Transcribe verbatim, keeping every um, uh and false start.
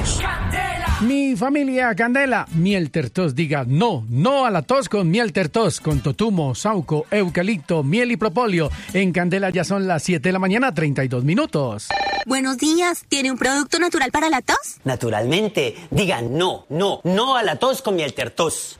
Tertos. Mi familia Candela, miel tertos, diga no, no a la tos con miel tertos, con totumo, sauco, eucalipto, miel y propóleo. En Candela ya son las siete de la mañana, treinta y dos minutos. Buenos días, ¿tiene un producto natural para la tos? Naturalmente, diga no, no, no a la tos con miel tertos.